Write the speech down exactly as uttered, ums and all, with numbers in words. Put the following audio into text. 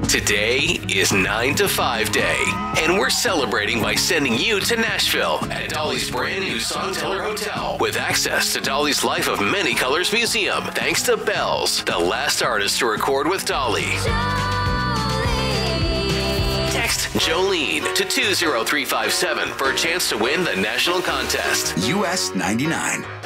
Today is nine to five day, and we're celebrating by sending you to Nashville at Dolly's brand new Songteller Hotel with access to Dolly's Life of Many Colors Museum, thanks to Bells, the last artist to record with Dolly. Text Jolene to two zero three five seven for a chance to win the national contest. U S ninety-nine.